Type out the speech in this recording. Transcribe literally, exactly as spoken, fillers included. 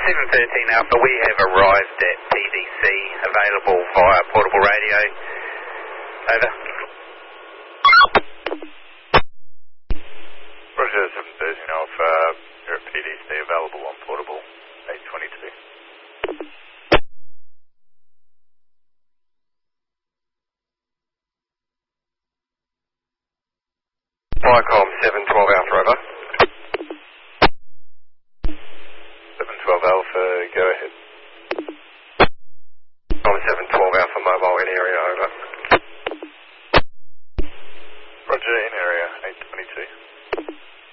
seven thirteen Alpha, we have arrived at P D C, available via portable radio. Over. Roger, seven thirteen Alpha, you're at P D C, available on portable, eight twenty-two. Viacom seven twelve Alpha, over. seven twelve Alpha, go ahead.